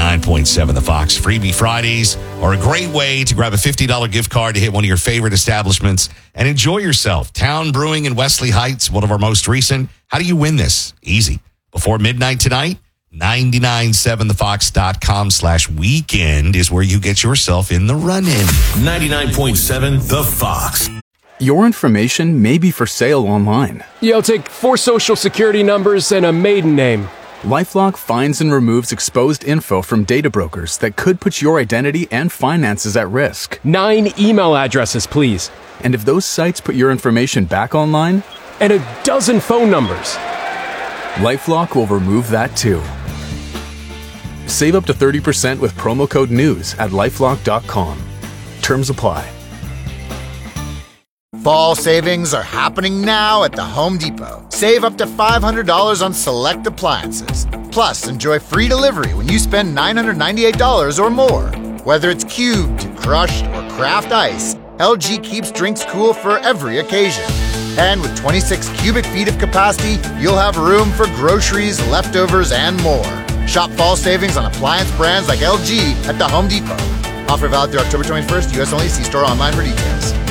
99.7 The Fox. Freebie Fridays are a great way to grab a $50 gift card to hit one of your favorite establishments and enjoy yourself. Town Brewing in Wesley Heights, one of our most recent. How do you win this? Easy. Before midnight tonight, 997thefox.com/weekend is where you get yourself in the run-in. 99.7 The Fox. Your information may be for sale online. I'll take 4 social security numbers and a maiden name. LifeLock finds and removes exposed info from data brokers that could put your identity and finances at risk. 9 email addresses, please. And if those sites put your information back online, And a dozen phone numbers. LifeLock will remove that too. Save up to 30% with promo code NEWS at lifelock.com. Terms apply. Fall savings are happening now at the Home Depot. Save up to $500 on select appliances. Plus, enjoy free delivery when you spend $998 or more. Whether it's cubed, crushed, or craft ice, LG keeps drinks cool for every occasion. And with 26 cubic feet of capacity, you'll have room for groceries, leftovers, and more. Shop fall savings on appliance brands like LG at the Home Depot. Offer valid through October 21st, U.S. only. See store online for details.